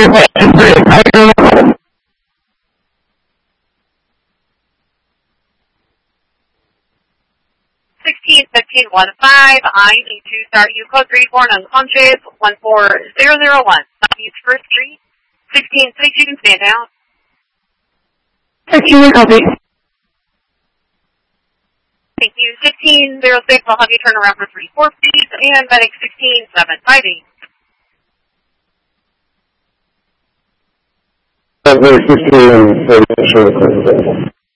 your question, please. 161515, I need to start you code 34 unconscious 14001. Southeast First Street. 16 you can stand down. 16 copy. Thank you. 1606, I'll have you turn around for 34, please. And medic 16758. 16 and 30,